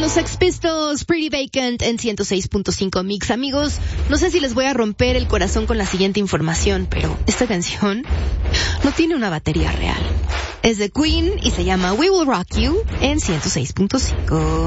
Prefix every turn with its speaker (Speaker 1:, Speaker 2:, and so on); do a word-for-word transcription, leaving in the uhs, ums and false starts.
Speaker 1: Los Sex Pistols, Pretty Vacant en ciento seis punto cinco Mix. Amigos, no sé si les voy a romper el corazón con la siguiente información, pero esta canción no tiene una batería real. Es de Queen y se llama We Will Rock You en ciento seis punto cinco.